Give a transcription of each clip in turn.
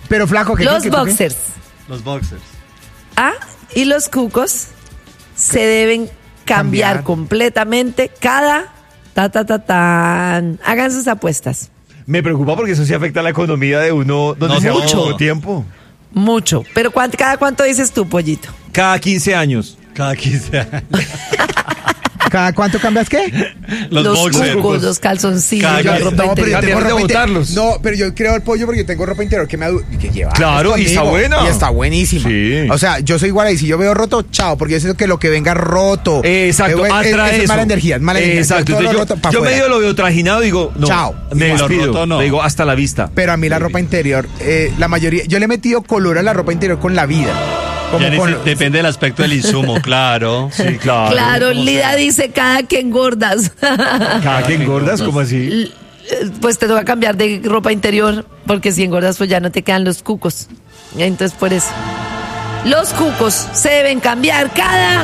Pero flaco, ¿qué? Los boxers. Los boxers. Y los cucos se deben cambiar completamente cada hagan sus apuestas. Me preocupa porque eso sí afecta a la economía de uno donde se mucho. poco tiempo. Mucho. Pero ¿cada cuánto dices tú, Pollito? Cada 15 años. Cada 15 años. ¿Cada cuánto cambias qué? Los boxers. cucos, los calzoncillos, la ropa No, pero yo interior. tengo Cambiar de ropa botarlos. No, pero yo creo el pollo porque yo tengo ropa interior que lleva. Claro, y está buena. Y está buenísima. Sí. O sea, yo soy igual ahí. Si yo veo roto, chao, porque yo siento que lo que venga roto. Exacto, atrae es eso. mala energía, es mala energía. Exacto, Todo lo entonces roto, pa' yo fuera. medio lo veo trajinado y digo, no, Chao. me Lo despido, roto no. le digo hasta la vista. Pero a mí la ropa interior, la mayoría, yo le he metido color a la ropa interior con la vida. Como Ya con, depende del aspecto del insumo, claro. Sí, claro. Claro, Lida dice cada que engordas. Cada que engordas, ¿cómo así? Pues te toca cambiar de ropa interior, porque si engordas pues ya no te quedan los cucos. Entonces por eso. Los cucos se deben cambiar cada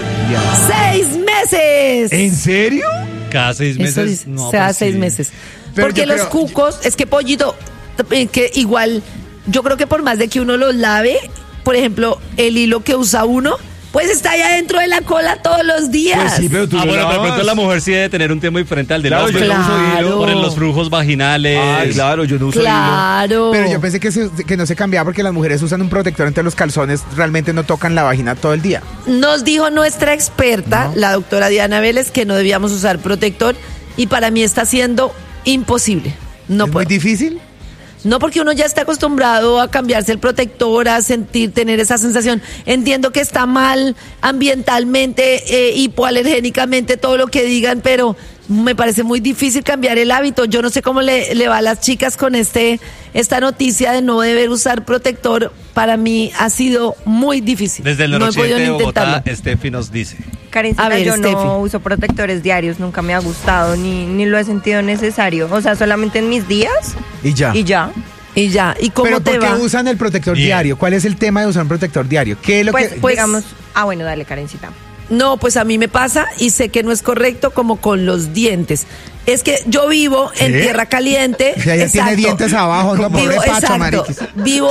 6 meses. ¿En serio? Cada 6 Eso meses. dice, No, cada pues 6 sí. meses. Pero Porque yo los creo- cucos, es que Pollito, que igual, yo creo que por más de que uno los lave, por ejemplo, el hilo que usa uno, pues está ahí adentro de la cola todos los días. Pues sí, pero tú lo Bueno, pero de lavas. pronto la mujer sí debe tener un tiempo diferente al del Claro, hombre. yo no uso hilo. Por los flujos vaginales. Ah, claro, yo no uso hilo. Claro. Pero yo pensé que no se cambiaba porque las mujeres usan un protector entre los calzones, realmente no tocan la vagina todo el día. Nos dijo nuestra experta, la doctora Diana Vélez, que no debíamos usar protector y para mí está siendo imposible. No ¿Es puedo. muy difícil? No, porque uno ya está acostumbrado a cambiarse el protector, a tener esa sensación. Entiendo que está mal ambientalmente, hipoalergénicamente, todo lo que digan, pero me parece muy difícil cambiar el hábito. Yo no sé cómo le va a las chicas con esta noticia de no deber usar protector. Para mí ha sido muy difícil. Desde el no he podido noroccidente de ni Bogotá, intentarlo. Steffi nos dice. Karencita, A ver, yo Steffi. no uso protectores diarios, nunca me ha gustado, ni lo he sentido necesario. O sea, solamente en mis días Y ya. y ya. Y ya, ¿y cómo Pero te ¿por qué va? usan el protector Bien. diario? ¿Cuál es el tema de usar un protector diario? ¿Qué es lo Pues, que...? digamos, bueno, dale, Karencita. No, pues a mí me pasa y sé que no es correcto como con los dientes. Es que yo vivo en ¿Qué? tierra caliente. O sea, ella tiene dientes abajo, no, pobre Pacho, exacto, mariquis. vivo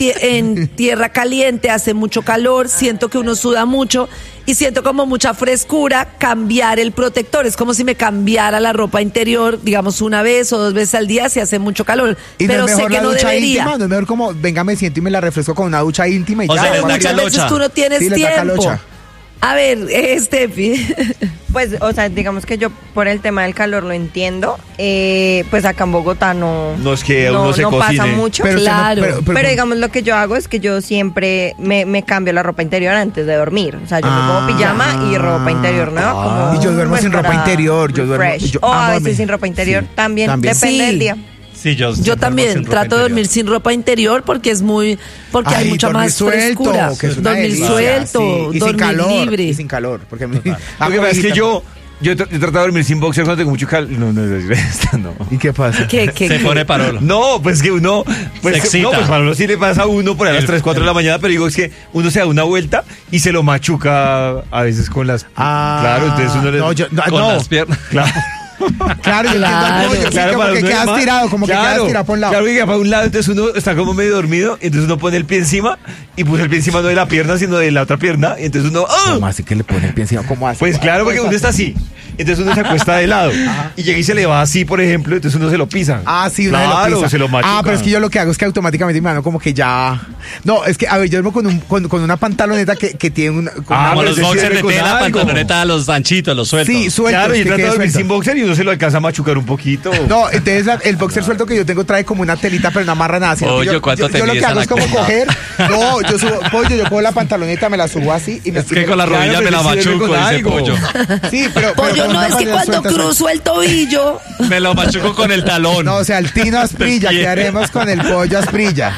en tierra caliente, hace mucho calor, siento que uno suda mucho y siento como mucha frescura cambiar el protector. Es como si me cambiara la ropa interior, digamos, una vez o 2 veces al día si hace mucho calor. ¿Y Pero no es sé mejor que la no ducha debería. íntima? ¿No es mejor como, venga, me siento y me la refresco con una ducha íntima y O ya? sea, les o da algo así? Muchas veces calocha. tú no tienes Sí, les da tiempo. calocha. A ver, Steffi. Pues, o sea, digamos que yo por el tema del calor lo entiendo. Pues acá en Bogotá no es que uno se no pasa cocine. mucho. Pero usted no- Claro. Pero digamos lo que yo hago es que yo siempre me cambio la ropa interior antes de dormir. O sea, yo me pongo pijama y ropa interior nueva. Como, Y yo duermo pues, sin ropa para interior, yo duermo- refresh. yo O a amo veces dormir. sin ropa interior Sí, también, también. depende Sí. del día. Sí, yo Yo también trato de dormir sin ropa interior porque es porque hay Ay, mucha dormir más suelto, frescura. que es una Dormir delicia, suelto, sí, y sin dormir calor, libre. y sin calor, porque Lo que pasa es que yo trato de dormir sin boxer cuando tengo mucho calor. No, esta no. ¿Y qué pasa? Se pone parolo. No, pues que uno, pues, Se excita. no, pues para uno sí le pasa a uno por ahí a las 3, 4 de la mañana, pero digo, es que uno se da una vuelta y se lo machuca a veces con las... claro, entonces uno le... No, yo, no, Con no. las piernas. Claro. Claro, yo entiendo al pollo, sí, Claro, como para que uno es quedas más- tirado, como que quedas tirado por un lado. Claro, que queda para un lado, entonces uno está como medio dormido, y entonces uno pone el pie encima, y puso el pie encima no de la pierna, sino de la otra pierna, y entonces uno... ¡ah! ¿Cómo así que le pone el pie encima? ¿Cómo hace? Pues claro, porque uno está así, entonces uno se acuesta de lado, y llega y se le va así, por ejemplo, entonces uno se lo pisa. Ah, sí, uno claro, se lo pisa. se lo machuca. Pero es que yo lo que hago es que automáticamente me mano como que ya... No, es que, a ver, yo duermo con una pantaloneta que tiene una... con Ah, una- Como pero los ese boxers sirve de con tela, algo. pantaloneta, los anchitos, los sueltos. Sí, suelto. Claro, y que trata de quede dormir suelto. sin boxer y uno se lo alcanza a machucar un poquito. No, entonces el boxer suelto que yo tengo trae como una telita, pero no amarra nada. sino que Pollo, yo, ¿cuánto te yo lo que mides hago a es la como cama? coger. No, yo subo, pollo, yo cojo la pantaloneta, me la subo así y me Es que con la Claro, rodilla me pero la sí sirve machuco, con dice algo. Pollo. Sí, pero Pollo, con no, una es que pantaloneta cuando suelta, cruzo el tobillo, Me lo machuco con el talón. No, o sea, el Tino Asprilla, ¿qué haremos con el pollo Asprilla?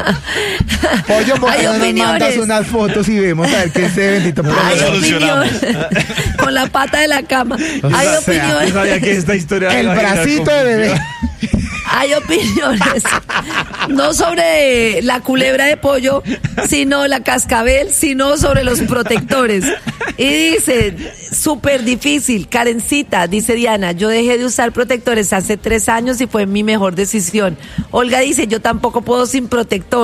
Pollo, ¿por Hay qué no nos opiniones. mandas unas fotos y vemos a ver qué es ese bendito Lo hay programa? solucionamos. opinión. Con la pata de la cama. Hay sea, opiniones. Yo sabía que esta historia... El iba a generar bracito de bebé. confusión. Hay opiniones, no sobre la culebra de pollo, sino la cascabel, sino sobre los protectores. Y dice, súper difícil, Karencita, dice Diana, yo dejé de usar protectores hace 3 años y fue mi mejor decisión. Olga dice, yo tampoco puedo sin protector.